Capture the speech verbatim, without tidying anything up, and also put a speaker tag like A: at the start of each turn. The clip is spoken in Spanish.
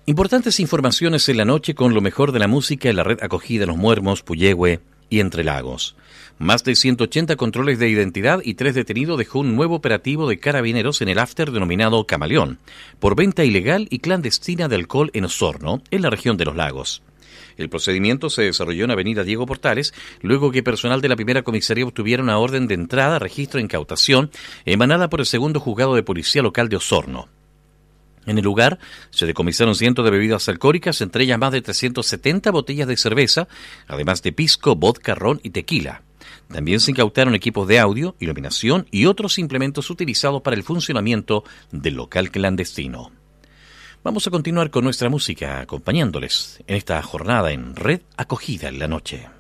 A: Importantes informaciones en la noche con lo mejor de la música en la red acogida Los Muermos, Puyehue y Entre Lagos. Más de ciento ochenta controles de identidad y tres detenidos dejó un nuevo operativo de carabineros en el after denominado Camaleón, por venta ilegal y clandestina de alcohol en Osorno, en la región de Los Lagos. El procedimiento se desarrolló en Avenida Diego Portales, luego que personal de la primera comisaría obtuviera una orden de entrada, registro e incautación emanada por el segundo juzgado de policía local de Osorno. En el lugar se decomisaron cientos de bebidas alcohólicas, entre ellas más de trescientas setenta botellas de cerveza, además de pisco, vodka, ron y tequila. También se incautaron equipos de audio, iluminación y otros implementos utilizados para el funcionamiento del local clandestino. Vamos a continuar con nuestra música, acompañándoles en esta jornada en Red Acogida en la Noche.